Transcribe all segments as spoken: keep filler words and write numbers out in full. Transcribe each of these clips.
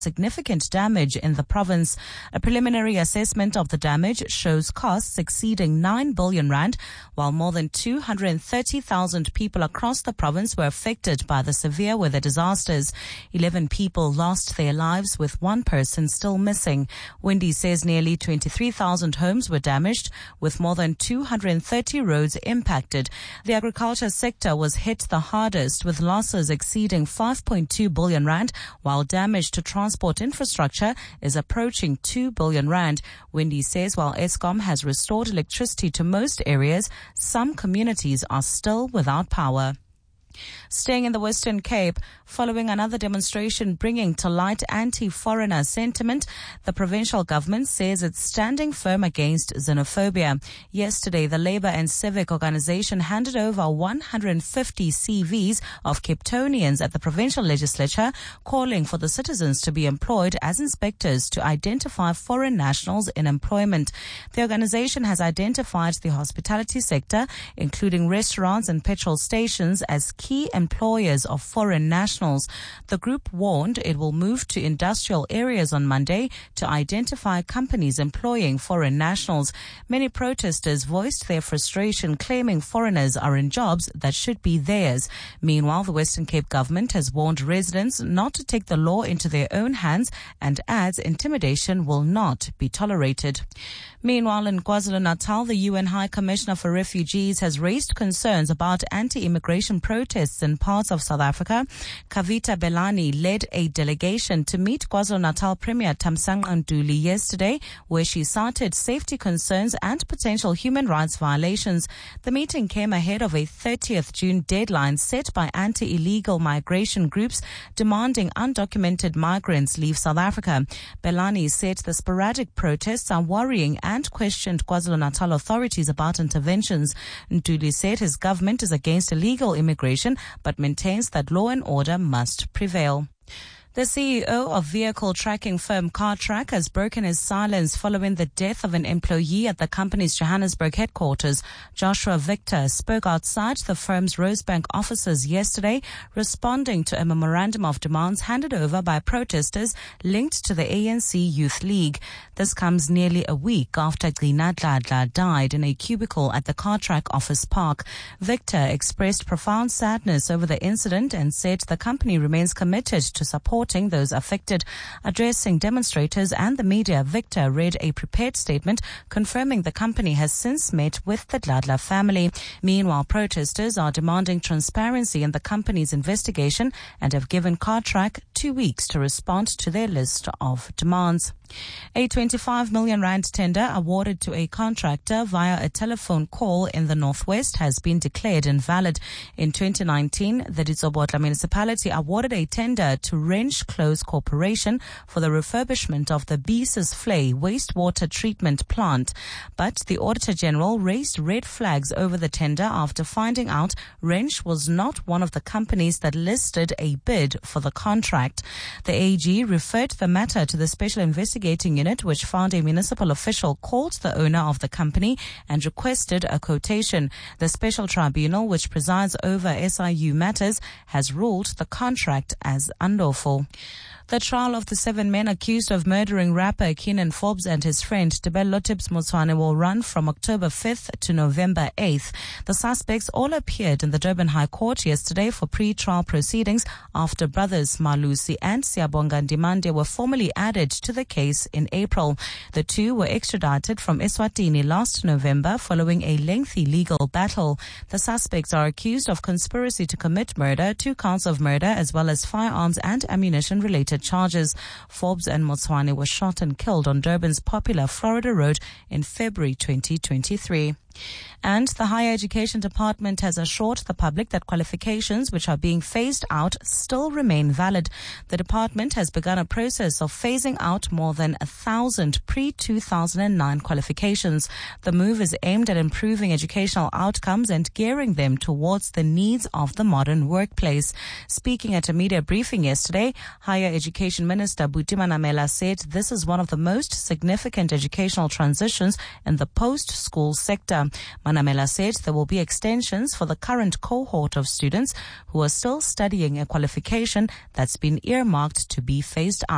significant damage in the province. A preliminary assessment of the damage shows costs exceeding nine billion rand, while more than two hundred thirty thousand people across the province were affected by the severe weather disasters. eleven people lost their lives, with one person still missing. Windy says nearly twenty-three thousand homes were damaged, with more than two hundred thirty roads impacted. The agriculture sector was hit the hardest, with losses exceeding five point two billion rand, while damage to transport Transport infrastructure is approaching two billion rand. Windy says while Eskom has restored electricity to most areas, some communities are still without power. Staying in the Western Cape, following another demonstration bringing to light anti-foreigner sentiment, the provincial government says it's standing firm against xenophobia. Yesterday, the Labour and Civic Organisation handed over one hundred fifty C Vs of Capetonians at the provincial legislature, calling for the citizens to be employed as inspectors to identify foreign nationals in employment. The organisation has identified the hospitality sector, including restaurants and petrol stations, as key employers of foreign nationals. The group warned it will move to industrial areas on Monday to identify companies employing foreign nationals. Many protesters voiced their frustration, claiming foreigners are in jobs that should be theirs. Meanwhile, the Western Cape government has warned residents not to take the law into their own hands and adds intimidation will not be tolerated. Meanwhile, in KwaZulu-Natal, the U N High Commissioner for Refugees has raised concerns about anti-immigration protests in parts of South Africa. Kavita Belani led a delegation to meet KwaZulu-Natal Premier Thamsanqa Ntuli yesterday, where she cited safety concerns and potential human rights violations. The meeting came ahead of a thirtieth June deadline set by anti-illegal migration groups demanding undocumented migrants leave South Africa. Belani said the sporadic protests are worrying and questioned KwaZulu-Natal authorities about interventions. Ntuli said his government is against illegal immigration but maintains that law and order must prevail. The C E O of vehicle tracking firm Cartrack has broken his silence following the death of an employee at the company's Johannesburg headquarters. Joshua Victor spoke outside the firm's Rosebank offices yesterday, responding to a memorandum of demands handed over by protesters linked to the A N C Youth League. This comes nearly a week after Gcina Dladla died in a cubicle at the Cartrack office park. Victor expressed profound sadness over the incident and said the company remains committed to support those affected. Addressing demonstrators and the media, Victor read a prepared statement confirming the company has since met with the Dladla family. Meanwhile, protesters are demanding transparency in the company's investigation and have given Cartrack two weeks to respond to their list of demands. A twenty-five million rand tender awarded to a contractor via a telephone call in the northwest has been declared invalid. In twenty nineteen, the Ditsobotla municipality awarded a tender to Wrench Close Corporation for the refurbishment of the Beesus Flay wastewater treatment plant. But the Auditor General raised red flags over the tender after finding out Wrench was not one of the companies that listed a bid for the contract. The A G referred the matter to the Special Investigating Unit, which found a municipal official called the owner of the company and requested a quotation. The Special Tribunal, which presides over S I U matters, has ruled the contract as unlawful. The trial of the seven men accused of murdering rapper Keenan Forbes and his friend Tebello Tips Motsoane will run from October fifth to November eighth. The suspects all appeared in the Durban High Court yesterday for pre-trial proceedings after brothers Malusi and Siyabonga Ndimande were formally added to the case in April. The two were extradited from Eswatini last November following a lengthy legal battle. The suspects are accused of conspiracy to commit murder, two counts of murder, as well as firearms and ammunition-related charges. Forbes and Motsoane were shot and killed on Durban's popular Florida Road in February twenty twenty-three. And the Higher Education Department has assured the public that qualifications which are being phased out still remain valid. The department has begun a process of phasing out more than a thousand pre two thousand nine qualifications. The move is aimed at improving educational outcomes and gearing them towards the needs of the modern workplace. Speaking at a media briefing yesterday, Higher Education Minister Buti Manamela said this is one of the most significant educational transitions in the post-school sector. Manamela said there will be extensions for the current cohort of students who are still studying a qualification that's been earmarked to be phased out.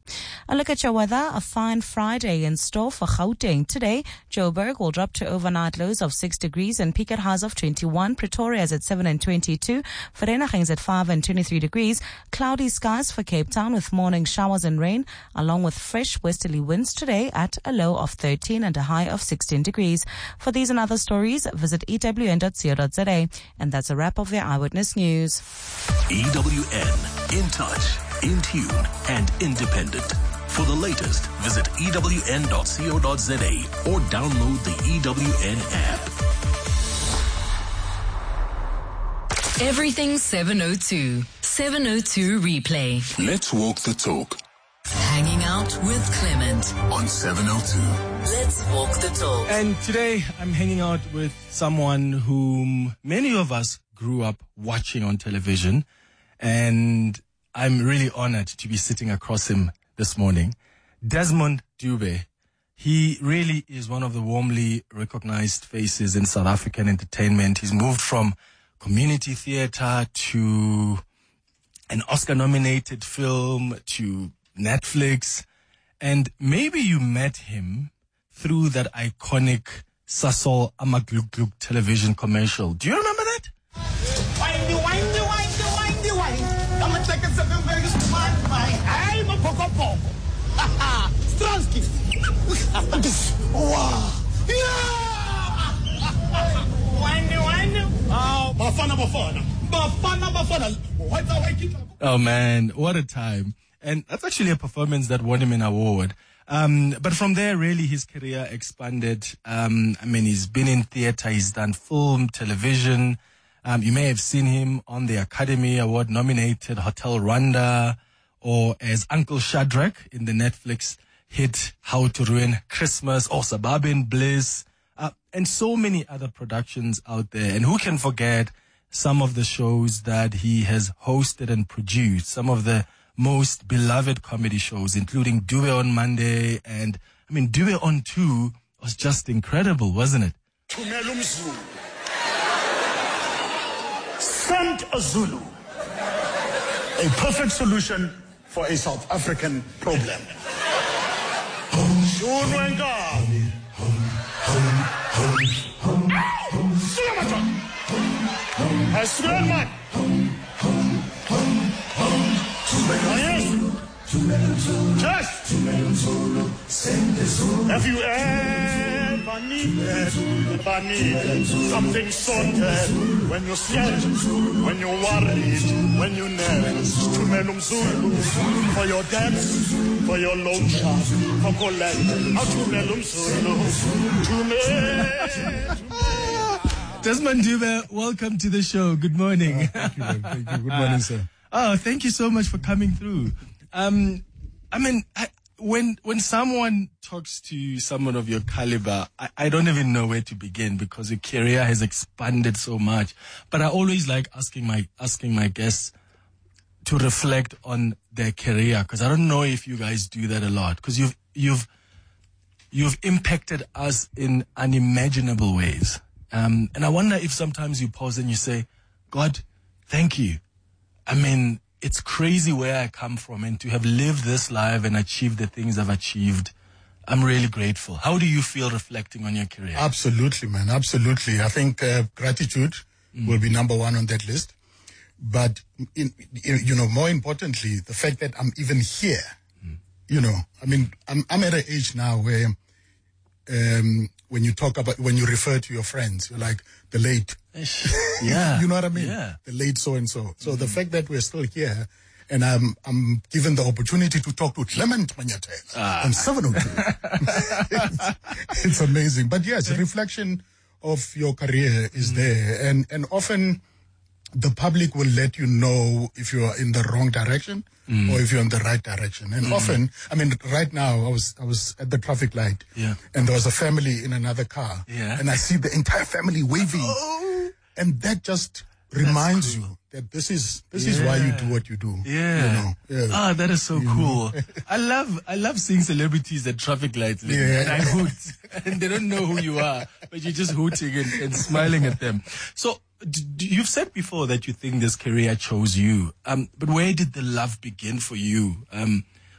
A look at your weather. A fine Friday in store for Gauteng. Today, Joburg will drop to overnight lows of six degrees and peak at highs of twenty-one. Pretoria is at seven and twenty-two. Vereeniging is at five and twenty-three degrees. Cloudy skies for Cape Town with morning showers and rain, along with fresh westerly winds today at a low of thirteen and a high of sixteen degrees. For these and other stories, visit e w n dot co dot z a. And that's a wrap of your Eyewitness News. E W N, in touch, in tune, and independent. For the latest, visit e w n dot co dot z a or download the E W N app. Everything seven oh two. seven oh two Replay. Let's walk the talk. Hanging out with Clement on seven oh two. Let's walk the talk. And today I'm hanging out with someone whom many of us grew up watching on television. And I'm really honored to be sitting across him this morning. Desmond Dube. He really is one of the warmly recognized faces in South African entertainment. He's moved from community theater to an Oscar-nominated film to Netflix. And maybe you met him through that iconic Sasol Amagluk Gluk television commercial. Do you remember that? Windy, windy, windy, windy, windy. Come and take a second very smart mind. I'm a poco poco. Haha, Stransky. Wow. Yeah. Windy, windy. Oh, Bafana, Bafana. Bafana, Bafana. What's our way? Oh man, what a time. And that's actually a performance that won him an award. Um, but from there, really, his career expanded. Um, I mean, he's been in theater, he's done film, television. Um, you may have seen him on the Academy Award nominated Hotel Rwanda, or as Uncle Shadrach in the Netflix hit How to Ruin Christmas, or Suburban Bliss, uh, and so many other productions out there. And who can forget some of the shows that he has hosted and produced, some of the most beloved comedy shows, including Dube on Monday. And I mean, Dube on two was just incredible, wasn't it? Tumelum Zulu. Sent a Zulu. A perfect solution for a South African problem. Just have you ever needed, ever needed something sorted when you're scared, when you're worried, when you're nervous? Tumelum Zulu for your debts, for your loan shark, for collect. Tumelum Zulu, Tumelum. Desmond Dube, welcome to the show. Good morning. Uh, thank you, man. Thank you. Good morning, sir. Oh, thank you so much for coming through. Um, I mean, I, when when someone talks to someone of your caliber, I, I don't even know where to begin because your career has expanded so much. But I always like asking my asking my guests to reflect on their career, because I don't know if you guys do that a lot, because you've you've you've impacted us in unimaginable ways. Um, and I wonder if sometimes you pause and you say, God, thank you. I mean, it's crazy where I come from, and to have lived this life and achieved the things I've achieved, I'm really grateful. How do you feel reflecting on your career? Absolutely, man. Absolutely. I think uh, gratitude mm. will be number one on that list. But, in, you know, more importantly, the fact that I'm even here, mm. you know, I mean, I'm, I'm at an age now where um, when you talk about, when you refer to your friends, you're like, the late. Yeah. You know what I mean? Yeah. The late so-and-so. So mm. the fact that we're still here, and I'm I'm given the opportunity to talk to Clement Manyathela ah. on seven oh two. it's, it's amazing. But yes, reflection of your career is mm. there. And, and often the public will let you know if you are in the wrong direction mm. or if you're in the right direction. And mm. often, I mean, right now I was I was at the traffic light yeah. and there was a family in another car. Yeah. And I see the entire family waving. Oh. And that just reminds cool. you that this is this yeah. is why you do what you do. Yeah. You know? Yeah. Ah, that is so you cool. I love I love seeing celebrities at traffic lights. Like, yeah. And I hoot. And they don't know who you are, but you're just hooting and, and smiling at them. So d- d- you've said before that you think this career chose you. Um, but where did the love begin for you? Um,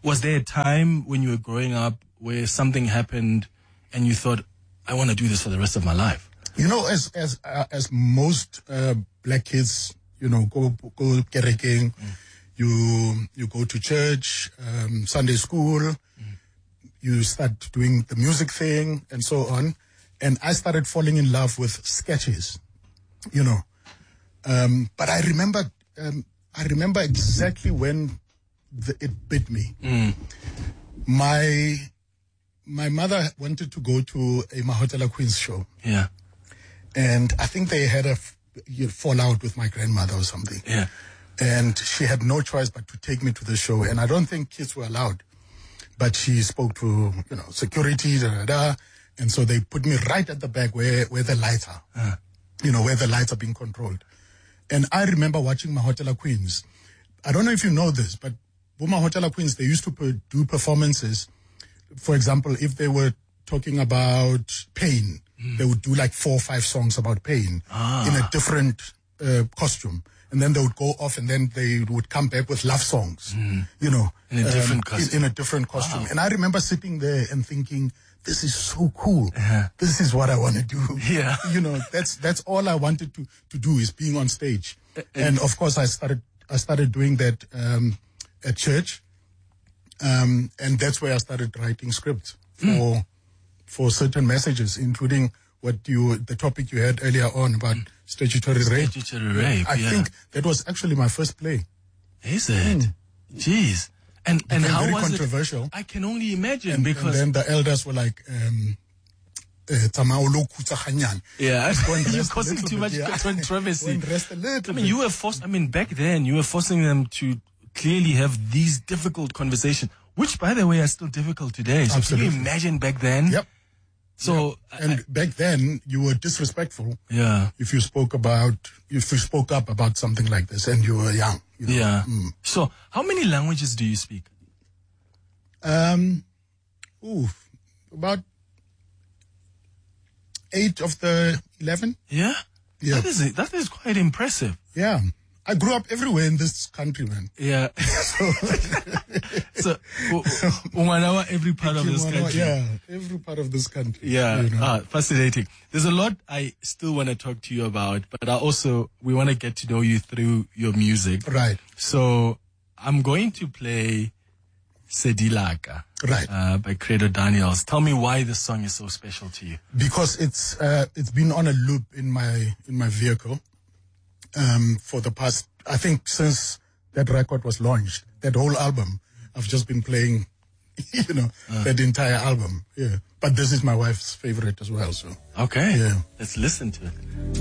Was there a time when you were growing up where something happened and you thought, I want to do this for the rest of my life? You know, as as uh, as most uh, black kids, you know, go go kerekeng, mm. you you go to church, um, Sunday school, mm. you start doing the music thing and so on. And I started falling in love with sketches, you know. Um, but I remember, um, I remember exactly when the, it bit me. Mm. My my mother wanted to go to a Mahotela Queens show. Yeah. And I think they had a f- fallout with my grandmother or something. Yeah. And she had no choice but to take me to the show. And I don't think kids were allowed. But she spoke to, you know, security, da, da, da. And so they put me right at the back where, where the lights are. Uh. You know, where the lights are being controlled. And I remember watching Mahotela Queens. I don't know if you know this, but Mahotela Queens, they used to per- do performances. For example, if they were talking about pain, mm. they would do like four or five songs about pain ah. in a different uh, costume. And then they would go off and then they would come back with love songs, mm. you know. In a different um, costume. In, in a different costume. Wow. And I remember sitting there and thinking, this is so cool. Uh-huh. This is what I want to do. Yeah. You know, that's that's all I wanted to, to do is being on stage. Uh, and of course I started I started doing that um, at church. Um, and that's where I started writing scripts for mm. for certain messages, including what you the topic you had earlier on about mm. statutory rape. Statutory rape. I yeah. think that was actually my first play. Is it? Mm. Jeez. And it and how very was controversial. It? I can only imagine and, because and then the elders were like, um, uh, yeah, you're rest a causing little too bit, much yeah. controversy. Go and rest a little I mean, bit. you were forced. I mean, back then you were forcing them to clearly have these difficult conversations, which, by the way, are still difficult today. So Absolutely. can you imagine back then? Yep. So Yep. And I, back then you were disrespectful. yeah, If you spoke about if you spoke up about something like this and you were young. You know? yeah. Mm. So how many languages do you speak? Um, ooh, about eight of the eleven. Yeah, Yeah. That is that is quite impressive. Yeah. I grew up everywhere in this country, man. Yeah. so, Umanawa, every part of this country. Yeah, every part of this country. Yeah, you know. ah, fascinating. There's a lot I still want to talk to you about, but I also, we want to get to know you through your music. Right. So, I'm going to play Sedilaka. Right. Uh, by Credo Daniels. Tell me why this song is so special to you. Because it's, uh, it's been on a loop in my, in my vehicle. Um, for the past, I think since that record was launched, that whole album, I've just been playing, you know, uh. that entire album. Yeah. But this is my wife's favorite as well, so. Okay. Yeah. Let's listen to it.